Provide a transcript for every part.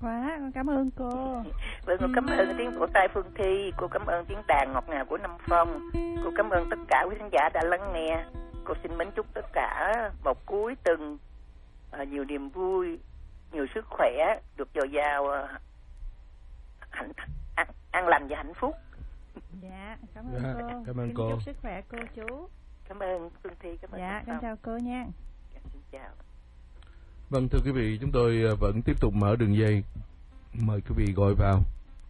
khóa. Con cảm ơn cô. Vâng, cô cảm ơn tiếng vỗ tay Phương Thi. Cô cảm ơn tiếng đàn ngọt ngào của Nam Phong. Cô cảm ơn tất cả quý khán giả đã lắng nghe. Cô xin mến chúc tất cả một cuối tuần nhiều niềm vui, nhiều sức khỏe, được dồi dào, an lành và hạnh phúc. Dạ, cảm ơn cô. Cảm ơn cô. Chúc sức khỏe cô chú. Cảm ơn Phương Thi. Cảm ơn. Dạ, con chào cô nha. Xin chào. Vâng, thưa quý vị, chúng tôi vẫn tiếp tục mở đường dây. Mời quý vị gọi vào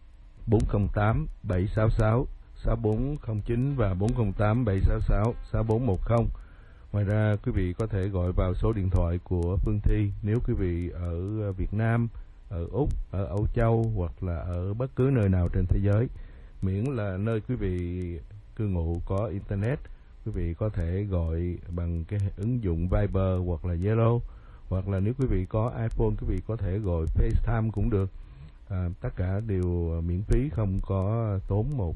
408 766 6409 và 408 766 6410. Ngoài ra, quý vị có thể gọi vào số điện thoại của Phương Thi nếu quý vị ở Việt Nam, ở Úc, ở Âu Châu hoặc là ở bất cứ nơi nào trên thế giới. Miễn là nơi quý vị cư ngụ có Internet, quý vị có thể gọi bằng cái ứng dụng Viber hoặc là Zalo. Hoặc là nếu quý vị có iPhone, quý vị có thể gọi FaceTime cũng được. Tất cả đều miễn phí, không có tốn một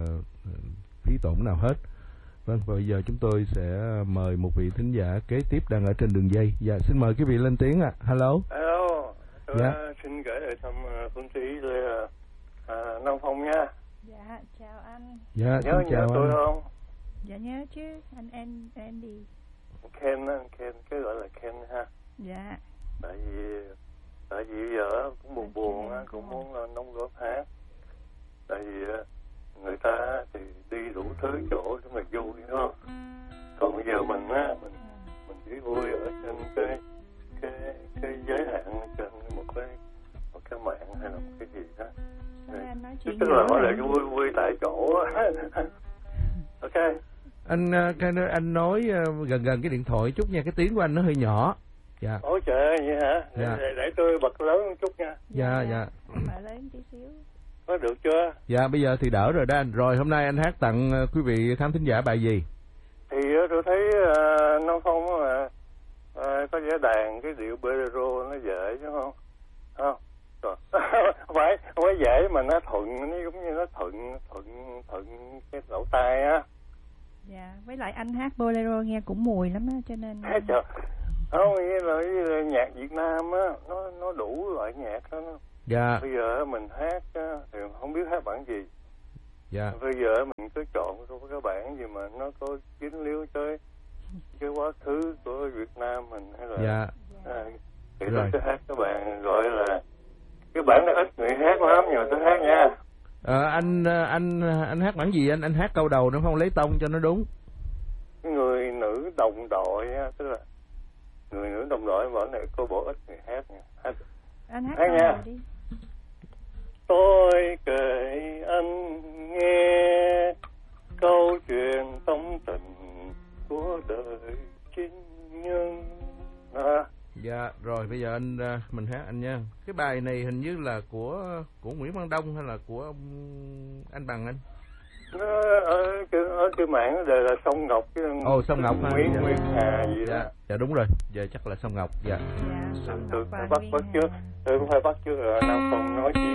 phí tổn nào hết. Vâng, và bây giờ chúng tôi sẽ mời một vị thính giả kế tiếp đang ở trên đường dây. Dạ, xin mời quý vị lên tiếng ạ. Hello. Hello. Tôi Dạ. xin gửi lời thăm Phương Thí tôi Nam Phong nha. Dạ, chào anh. Dạ, nhớ xin chào tôi anh. không? Dạ nhớ chứ, anh Andy. Ken á, Ken, cái gọi là Ken ha. Dạ. Tại vì giờ cũng buồn á, cũng muốn đóng góp hát. Tại vì người ta thì đi đủ thứ chỗ để mà vui, đúng không? Còn bây giờ mình á, mình chỉ vui ở trên cái giới hạn trên một cái mạng hay là một cái gì đó. Tức là gọi là cái vui tại chỗ. Ok. Anh nói gần cái điện thoại chút nha, cái tiếng của anh nó hơi nhỏ. Dạ. Ôi trời ơi, vậy hả? Dạ. Để tôi bật lớn một chút nha. Dạ. Mở lớn tí xíu. Có được chưa? Dạ, bây giờ thì đỡ rồi đó anh. Rồi, hôm nay anh hát tặng quý vị khán thính giả bài gì? Thì tôi thấy Nam Phong là có vẻ đàn cái điệu bolero nó dễ chứ không? Không. Rồi. không phải dễ mà nó thuận, nó giống như nó thuận cái lỗ tai á. Dạ, với lại anh hát bolero nghe cũng mùi lắm á, cho nên Trời. Không, như là nhạc Việt Nam á, nó đủ loại nhạc đó. Dạ. Bây giờ mình hát á, thì không biết hát bản gì. Dạ. Bây giờ mình cứ chọn cái bản gì mà nó có dính líu tới cái quá khứ của Việt Nam mình hay là Dạ. thì tôi sẽ hát các bạn gọi là cái bản nó ít người hát lắm, nhưng mà tôi hát nha. Anh hát bản gì anh? Anh hát câu đầu nữa không, lấy tông cho nó đúng. Người nữ đồng đội á, tức là người nữ đồng đội mà này cô bộ ít người hát nha. Anh hát nha. đi. Tôi kể anh nghe câu chuyện tâm tình của đời chính nhân. Dạ, rồi bây giờ mình hát anh nha. Cái bài này hình như là của Nguyễn Văn Đông hay là của ông anh Bằng anh? Ở trên mạng nó đề là Sông Ngọc chứ. Sông Ngọc hả? Nguyễn Hà gì đó. Dạ đúng rồi, giờ chắc là Sông Ngọc. Dạ. Dạ, Sông Ngọc Tôi và phải bắt trước. Tôi cũng phải bắt trước Nam Phong nói chuyện